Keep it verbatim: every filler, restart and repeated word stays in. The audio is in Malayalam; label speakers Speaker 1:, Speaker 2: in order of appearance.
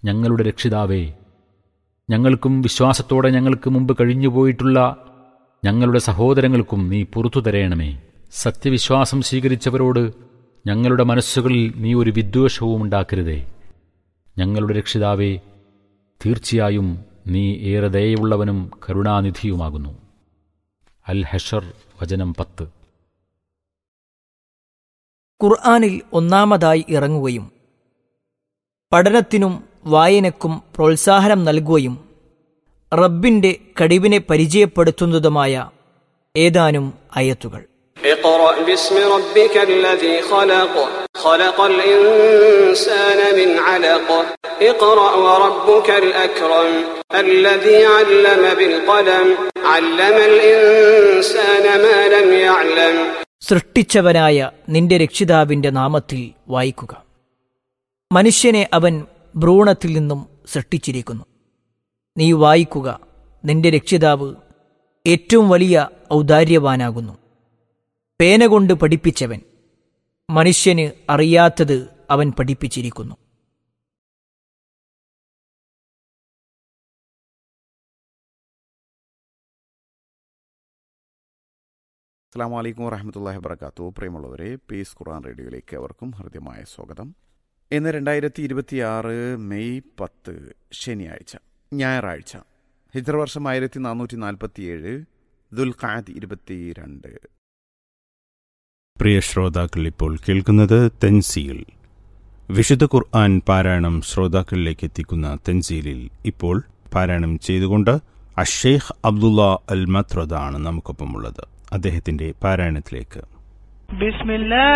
Speaker 1: ഞങ്ങളുടെ രക്ഷിതാവേ, ഞങ്ങൾക്കും വിശ്വാസത്തോടെ ഞങ്ങൾക്ക് മുമ്പ് കഴിഞ്ഞുപോയിട്ടുള്ള ഞങ്ങളുടെ സഹോദരങ്ങൾക്കും നീ പുറത്തു തരേണമേ. സത്യവിശ്വാസം സ്വീകരിച്ചവരോട് ഞങ്ങളുടെ മനസ്സുകളിൽ നീ ഒരു വിദ്വേഷവും ഉണ്ടാക്കരുതേ. ഞങ്ങളുടെ രക്ഷിതാവേ, തീർച്ചയായും നീ ഏറെ ദയയുള്ളവനും കരുണാനിധിയുമാകുന്നു. അൽ ഹഷർ വചനം പത്ത്.
Speaker 2: ഖുർആനിൽ ഒന്നാമതായി ഇറങ്ങുകയും പഠനത്തിനും വായനക്കും പ്രോത്സാഹനം നൽകുകയും റബ്ബിന്റെ കഴിവിനെ പരിചയപ്പെടുത്തുന്നതുമായ ഏതാനും ആയത്തുകൾ.
Speaker 3: اقرأ باسم ربك الذي خلق خلق الإنسان من علق اقرأ وربك الأكرم الذي علم بالقلم علم الإنسان ما لم يعلم.
Speaker 2: സൃഷ്ടിച്ചവനായ നിന്റെ രക്ഷിതാവിന്റെ നാമത്തിൽ വായിക്കുക. മനുഷ്യനെ അവൻ ഭ്രൂണത്തിൽ നിന്നും സൃഷ്ടിച്ചിരിക്കുന്നു. നീ വായിക്കുക, നിന്റെ രക്ഷിതാവ് ഏറ്റവും വലിയ ഔദാര്യവാനാകുന്നു. പേന കൊണ്ട് പഠിപ്പിച്ചവൻ, മനുഷ്യന് അറിയാത്തത് അവൻ പഠിപ്പിച്ചിരിക്കുന്നു.
Speaker 4: അസ്സലാമു അലൈക്കും വറഹ്മത്തുള്ളാഹി വബറകാതുഹു. പ്രിയമുള്ളവരെ, പീസ് ഖുർആൻ റേഡിയോയിലേക്ക് അവർക്കും ഹൃദ്യമായ സ്വാഗതം. ഇന്ന് രണ്ടായിരത്തി ഇരുപത്തിയാറ് മെയ് പത്ത് ശനിയാഴ്ച, ഞായറാഴ്ച. ഹിജ്റ വർഷം ആയിരത്തി നാനൂറ്റി നാൽപ്പത്തിയേഴ് ദുൽഖഅദ് ഇരുപത്തിരണ്ട്.
Speaker 5: പ്രിയ ശ്രോതാക്കൾ, ഇപ്പോൾ കേൾക്കുന്നത് തൻസീൽ. വിശുദ്ധ ഖുർആൻ പാരായണം ശ്രോതാക്കളിലേക്ക് എത്തിക്കുന്ന തൻസീലിൽ ഇപ്പോൾ പാരായണം ചെയ്തുകൊണ്ട് അഷേഖ് അബ്ദുള്ള അൽ മത്രദാണ് നമുക്കൊപ്പമുള്ളത്. അദ്ദേഹത്തിന്റെ പാരായണത്തിലേക്ക്.